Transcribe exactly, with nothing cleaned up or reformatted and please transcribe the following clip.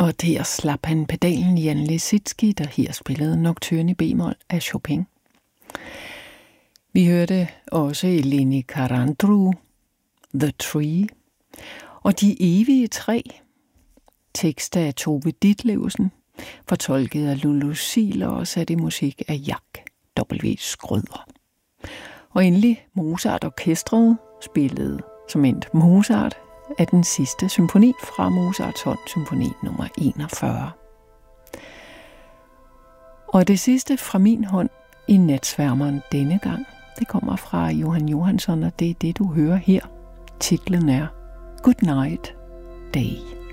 Og der slap han pedalen Jan Lisicki, der her spillede Nocturne i b-mol af Chopin. Vi hørte også Eleni Karandrou, The Tree, og De evige træ, tekst af Tove Ditlevsen, fortolket af Lulu Ziel og sat i musik af Jack W. Schrøder. Og endelig Mozart Orkestret spillede som endt Mozart af den sidste symfoni fra Mozarts hånd, symfoni nummer enogfyrre. Og det sidste fra min hånd i Natsværmeren denne gang, det kommer fra Johan Johansson, og det er det, du hører her. Titlen er Good Night Day.